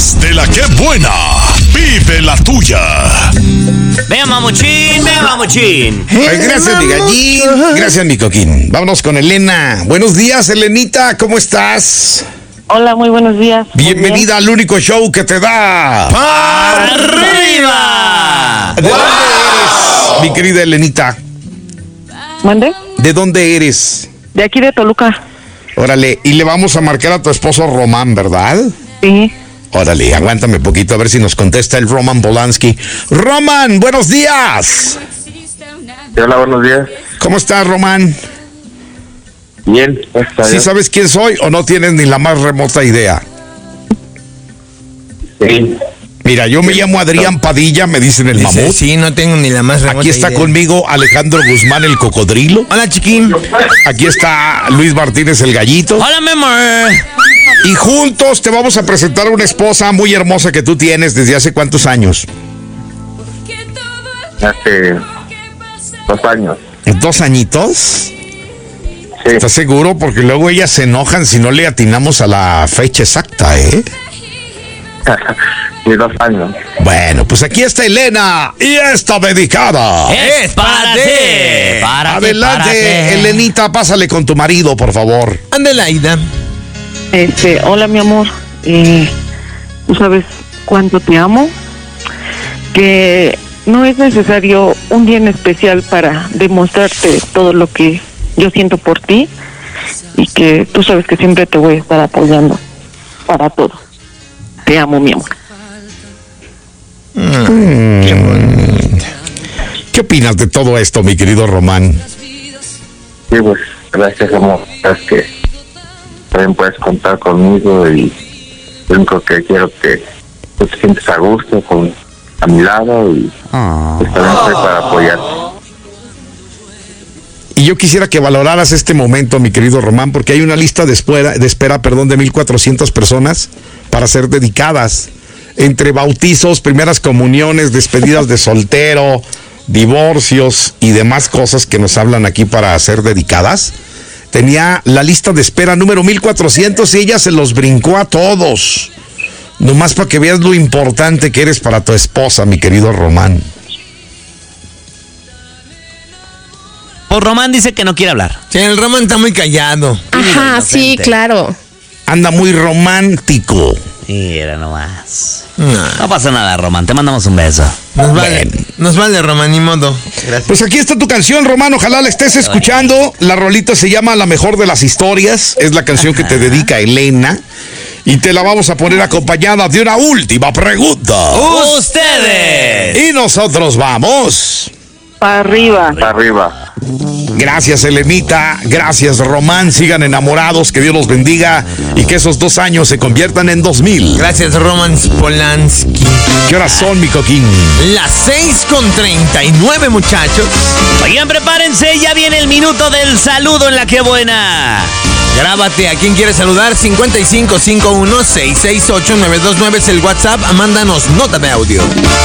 más de la que buena. Vive la tuya. Ven, mamuchín, ven, mamuchín. Gracias, mi gallín. Gracias, mi coquín. Vámonos con Elena. Buenos días, Elenita. ¿Cómo estás? Hola, muy buenos días. Bienvenida al único show que te da ¡Arriba! ¿De dónde eres, mi querida Elenita? ¿Mande? ¿De dónde eres? De aquí de Toluca. Órale, y le vamos a marcar a tu esposo Román, ¿verdad? Sí. Órale, aguántame poquito a ver si nos contesta el Roman Polanski. Román, buenos días. Hola, buenos días. ¿Cómo estás, Román? Bien, está ¿Sí bien. sabes quién soy o no tienes ni la más remota idea? Sí. Mira, yo me llamo Adrián Padilla, me dicen el Dice, mamut. sí, no tengo ni la más remota Aquí está idea. conmigo Alejandro Guzmán, el cocodrilo. Hola, chiquín. Aquí está Luis Martínez, el gallito. Hola, mi amor. Y juntos te vamos a presentar a una esposa muy hermosa que tú tienes desde hace ¿cuántos años? Hace 2 años. 2 añitos. Sí. ¿Estás seguro? Porque luego ellas se enojan si no le atinamos a la fecha exacta, ¿eh? Sí, 2 años. Bueno, pues aquí está Elena y está dedicada. Es para ti. Para ti, Adelante, para ti. Elenita, pásale con tu marido, por favor. Adelaida. Hola, mi amor. Tú sabes cuánto te amo. Que no es necesario un día en especial para demostrarte todo lo que yo siento por ti. Y que tú sabes que siempre te voy a estar apoyando para todo. Te amo, mi amor. ¿Qué opinas de todo esto, mi querido Román? Sí, pues, gracias, amor. Es que también puedes contar conmigo y lo único que quiero que tú te sientes a gusto a mi lado y pues también estoy para apoyarte. Y yo quisiera que valoraras este momento, mi querido Román, porque hay una lista de espera, de 1,400 personas para ser dedicadas. Entre bautizos, primeras comuniones, despedidas de soltero, divorcios y demás cosas que nos hablan aquí para ser dedicadas. Tenía la lista de espera número 1,400 y ella se los brincó a todos. Nomás para que veas lo importante que eres para tu esposa, mi querido Román. Pues Román dice que no quiere hablar. Sí, el Román está muy callado. Ajá, sí, claro. Anda muy romántico. Mira nomás. No, No pasa nada, Román. Te mandamos un beso. nos vale, Román, ni modo. Gracias. Pues aquí está tu canción, Román. Ojalá la estés escuchando. La rolita se llama La Mejor de las Historias. Es la canción que te dedica Elena. Y te la vamos a poner acompañada de una última pregunta. ¡Ustedes! Y nosotros vamos. Para arriba. Para arriba. Gracias, Elenita. Gracias, Román. Sigan enamorados. Que Dios los bendiga. Y que esos 2 años se conviertan en 2000. Gracias, Roman Polanski. ¿Qué horas son, mi coquín? Las 6:39, muchachos. Oigan, prepárense. Ya viene el minuto del saludo en la que buena. Grábate a quien quieres saludar. 5551-668-929 es el WhatsApp. Mándanos nota de audio.